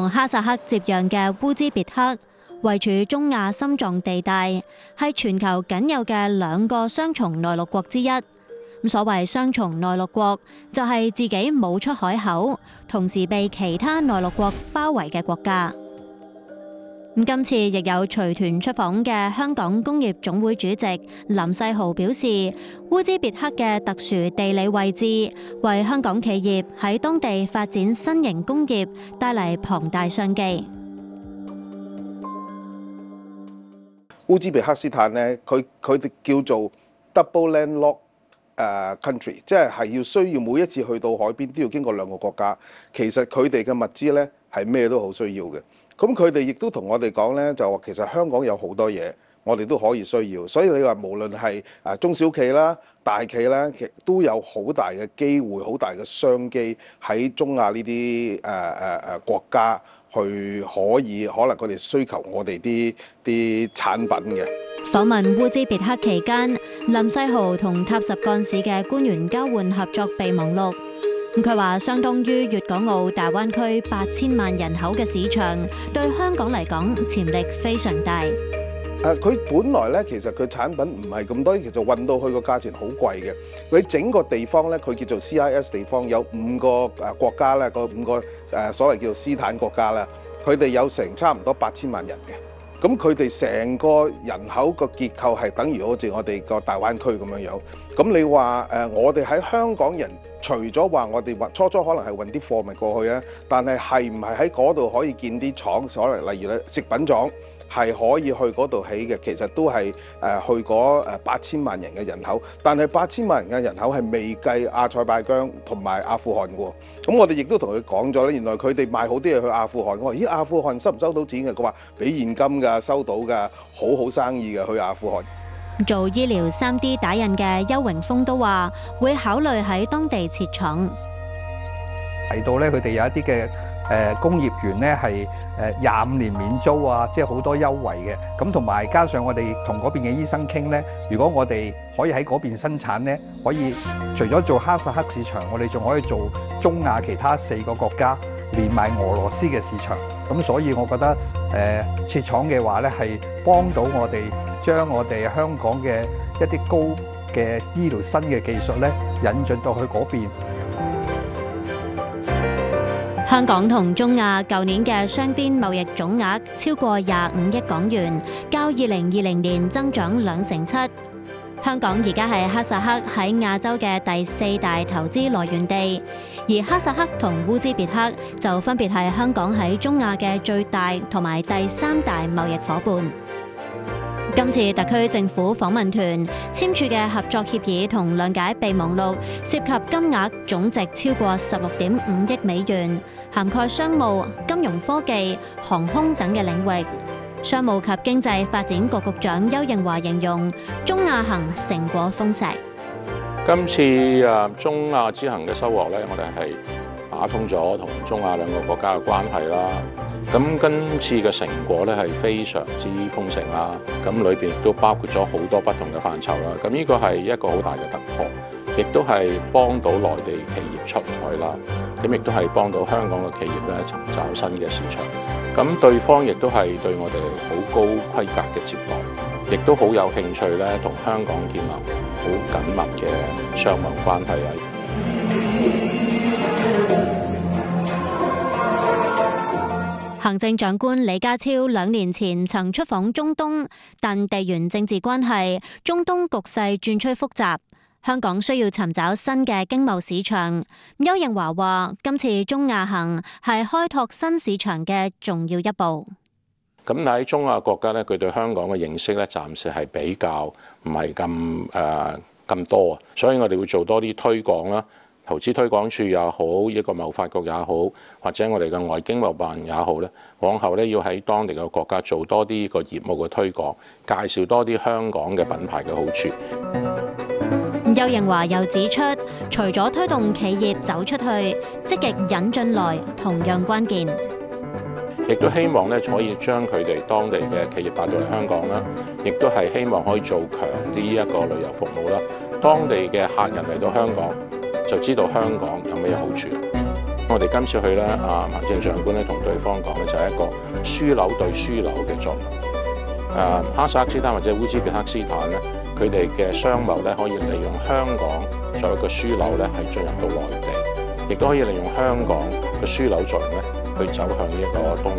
同哈薩克接壤嘅烏茲別克，位處中亞心臟地帶，係全球僅有嘅兩個雙重內陸國之一。所謂雙重內陸國，就係自己冇出海口，同時被其他內陸國包圍嘅國家。今次亦有隨團出訪嘅香港工業總會主席林世豪表示，烏茲別克嘅特殊地理位置，為香港企業喺當地發展新型工業帶嚟龐大商機。 烏茲別克斯坦呢，佢哋叫做 double landlock country， 即係需要每一次去到海邊都要經過兩個國家。其實佢哋嘅物資呢係咩都好需要嘅。咁佢哋亦都同我哋講呢，就話其實香港有好多嘢，我哋都可以需要。所以你話無論係中小企啦、大企啦，其實都有好大嘅機會、好大嘅商機喺中亞呢啲國家去可能佢哋需求我哋啲產品嘅。 訪問烏茲別克期間，林世豪同塔什幹市嘅官員交換合作備忘錄。佢話相當於粵港澳大灣區8000萬人口嘅市場，對香港嚟講潛力非常大。 佢本來咧，其實佢產品唔係咁多，其實運到去個價錢好貴嘅。佢整個地方咧，佢叫做 CIS 地方，有5個國家咧，個5個所謂叫做斯坦國家啦，佢哋有成差唔多8000萬人嘅。咁佢哋成個人口個結構係等於好似我哋個大灣區咁樣樣。咁你話我哋喺香港人，除咗話我哋初初可能係運啲貨物過去啊，但係唔係喺嗰度可以建啲廠，可能例如咧食品廠係可以去嗰度起嘅，其實都係去嗰8000萬人嘅人口，但係8000萬人嘅人口係未計阿塞拜疆同埋阿富汗嘅喎。咁我哋亦都同佢講咗咧，原來佢哋賣好啲嘢去阿富汗。我話咦，阿富汗收唔收到錢嘅？佢話俾現金㗎，收到㗎，好生意嘅去阿富汗。 做醫療 3D 打印嘅邱榮峰都話會考慮喺當地設廠。 提到咧，佢哋有一啲嘅工業園咧係25年免租啊，即係好多優惠嘅。咁同埋加上我哋同嗰邊嘅醫生傾咧，如果我哋可以喺嗰邊生產咧，可以除咗做哈薩克市場，我哋仲可以做中亞其他4個國家，連埋俄羅斯嘅市場。咁所以我覺得設廠嘅話咧，係幫到我哋將我哋香港嘅一啲高嘅醫療新嘅技術咧引進到去嗰邊。 香港同中亞舊年嘅雙邊貿易總額超過25億港元，較2020年增長7%。香港而家係哈薩克喺亞洲嘅第4大投資來源地，而哈薩克同烏茲別克就分別係香港喺中亞嘅最大同埋第3大貿易伙伴。今次特區政府訪問團簽署嘅合作協議同諒解備忘錄，涉及金額總值超過16.5億美元，涵蓋商務、金融科技、航空等嘅領域。商務及經濟發展局局長邱應華形容中亞行成果豐碩。 今次中亞之行嘅收穫咧，我哋係打通咗同中亞兩個國家嘅關係啦。咁今次嘅成果咧係非常之豐盛啦。咁裏邊亦都包括咗好多不同嘅範疇啦。咁呢個係一個好大嘅突破，亦都係幫到內地企業出海啦。咁亦都係幫到香港嘅企業咧尋找新嘅市場。咁對方亦都係對我哋好高規格嘅接待，亦都好有興趣咧同香港建立好緊密嘅商貿關係啊！ 行政長官李家超2年前曾出訪中東，但地緣政治關係，中東局勢轉趨複雜。香港需要尋找新嘅經貿市場。邱應華話：今次中亞行係開拓新市場嘅重要一步。 咁喺中亞國家咧，佢對香港嘅認識咧，暫時係比較唔係咁多啊，所以我哋會做多啲推廣啦，投資推廣署也好，一個貿發局也好，或者我哋嘅外經貿辦也好咧，往後咧要喺當地嘅國家做多啲個業務嘅推廣，介紹多啲香港嘅品牌嘅好處。 邱應華又指出，除咗推動企業走出去，積極引進來同樣關鍵。 亦都希望咧可以將佢哋當地嘅企業帶到嚟香港啦，亦都係希望可以做強啲一個旅遊服務啦。當地嘅客人嚟到香港，就知道香港有咩好處。 我哋今次去咧，行政長官咧同對方講咧，就係一個樞紐對樞紐嘅作用。哈薩克斯坦或者烏茲別克斯坦咧，佢哋嘅商貿咧可以利用香港作為一個樞紐咧，係進入到內地，亦都可以利用香港嘅樞紐作用咧，去走向呢一個東